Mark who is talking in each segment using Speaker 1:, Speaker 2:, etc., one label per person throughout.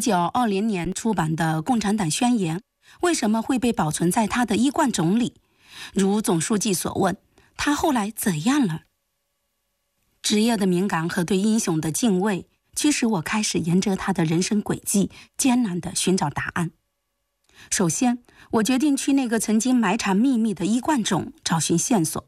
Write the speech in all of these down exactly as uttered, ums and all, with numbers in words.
Speaker 1: 九二零年出版的《共产党宣言》为什么会被保存在他的衣冠冢里？如总书记所问，他后来怎样了？职业的敏感和对英雄的敬畏，驱使我开始沿着他的人生轨迹，艰难地寻找答案。首先，我决定去那个曾经埋藏秘密的衣冠冢找寻线索。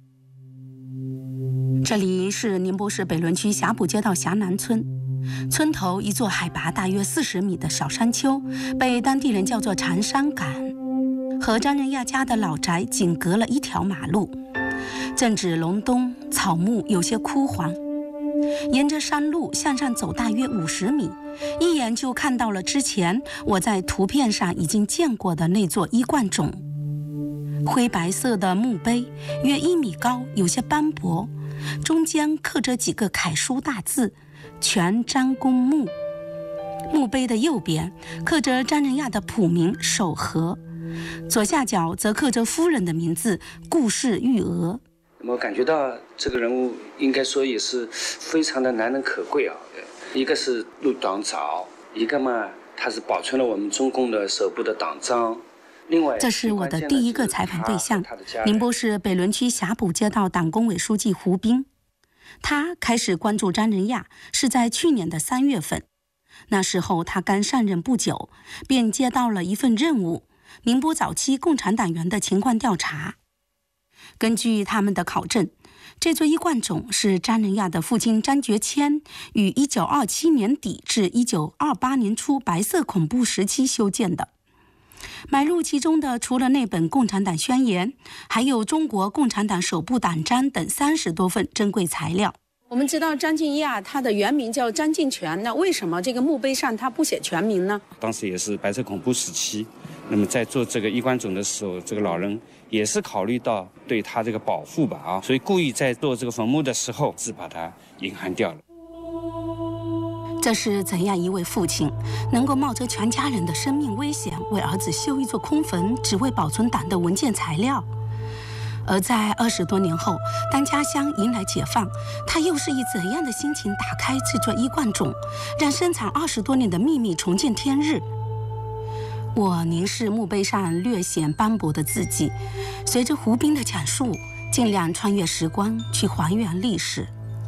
Speaker 1: 这里是宁波市北仑区霞浦街道霞南村，村头一座海拔大约四十米的小山丘，被当地人叫做长山岗，和张仁亚家的老宅仅隔了一条马路。正值隆冬，草木有些枯黄。沿着山路向上走大约五十米，一眼就看到了之前我在图片上已经见过的那座衣冠冢。灰白色的墓碑约一米高，有些斑驳，中间刻着几个楷书大字“全张公墓”。墓碑的右边刻着张仁亚的谱名“守和”，左下角则刻着夫人的名字“顾氏玉娥”。
Speaker 2: 我感觉到这个人物应该说也是非常的难能可贵啊。一个是入党早，一个嘛他是保存了我们中共的首部的党章。另外，
Speaker 1: 这是我的第一个采访对象，宁波市北仑区霞浦街道党工委书记胡斌。他开始关注张仁亚是在去年的三月份，那时候他刚上任不久，便接到了一份任务：宁波早期共产党员的情况调查。根据他们的考证，这座衣冠冢是张仁亚的父亲张觉谦于一九二七年底至一九二八年初白色恐怖时期修建的。埋入其中的除了那本《共产党宣言》，还有中国共产党首部党章等三十多份珍贵材料。我们知道张敬亚他的原名叫张敬全，那为什么这个墓碑上他不写全名呢？
Speaker 2: 当时也是白色恐怖时期，那么在做这个衣冠冢的时候，这个老人也是考虑到对他这个保护吧啊，所以故意在做这个坟墓的时候是把它隐含掉了。
Speaker 1: 这是怎样一位父亲能够冒着全家人的生命危险为儿子修一座空坟，只为保存党的文件材料？而在二十多年后，当家乡迎来解放，他又是以怎样的心情打开这座衣冠冢，让深藏二十多年的秘密重见天日？我凝视墓碑上略显斑驳的字迹，随着胡斌的讲述，尽量穿越时光去还原历史。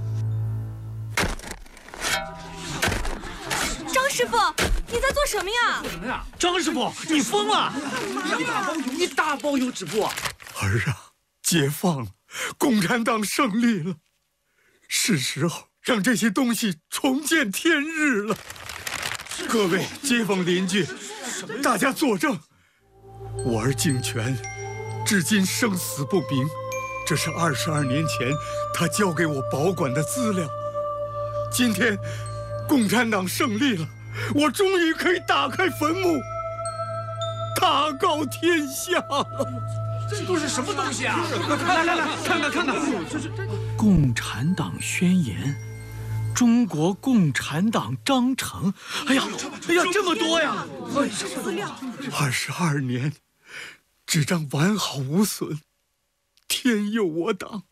Speaker 3: 张师傅，你在做什么呀？
Speaker 4: 什么呀？张师傅，你疯了！一大包邮，一大包邮纸布。
Speaker 5: 儿啊！解放了，共产党胜利了，是时候让这些东西重见天日了。各位街坊邻居，大家作证，我儿敬全至今生死不明，这是二十二年前他交给我保管的资料。今天共产党胜利了，我终于可以打开坟墓，大告天下了。
Speaker 4: 这都是什么东西啊？来来来，看看看看，这是这
Speaker 6: 《共产党宣言》，中国共产党章程。哎呀，哎呀，这么多呀！
Speaker 3: 资料。
Speaker 5: 二十二年，纸张完好无损，天佑我党，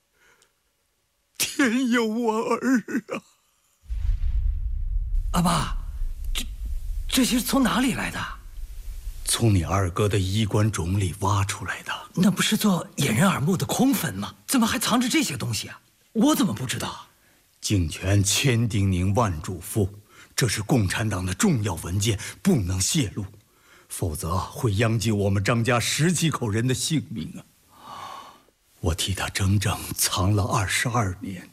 Speaker 5: 天佑我儿啊！
Speaker 6: 阿爸，这这些从哪里来的？
Speaker 5: 从你二哥的衣冠冢里挖出来的。
Speaker 6: 那不是做掩人耳目的空坟吗？怎么还藏着这些东西啊？我怎么不知道？
Speaker 5: 敬全千叮咛万嘱咐，这是共产党的重要文件，不能泄露，否则会殃及我们张家十几口人的性命啊！我替他整整藏了二十二年，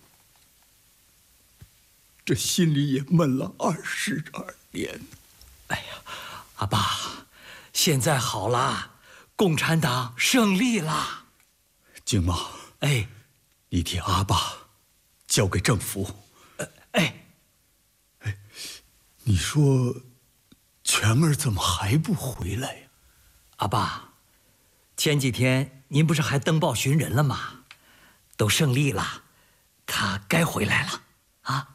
Speaker 5: 这心里也闷了二十二年。
Speaker 6: 哎呀，阿爸，现在好了，共产党胜利了。
Speaker 5: 敬茂，
Speaker 6: 哎，
Speaker 5: 你替阿爸交给政府。
Speaker 6: 呃、哎，
Speaker 5: 哎，你说全儿怎么还不回来呀？
Speaker 6: 阿爸，前几天您不是还登报寻人了吗？都胜利了，他该回来了啊。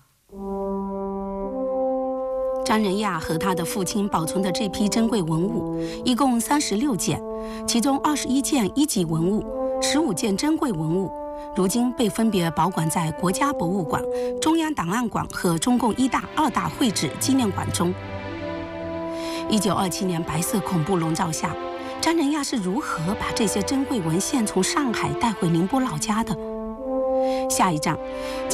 Speaker 1: 张仁亚和他的父亲保存的这批珍贵文物一共三十六件，其中二十一件一级文物，十五件珍贵文物，如今被分别保管在国家博物馆、中央档案馆和中共一大、二大会址纪念馆中。 一九二七年白色恐怖笼罩下，张仁亚是如何把这些珍贵文献从上海带回宁波老家的？下一章。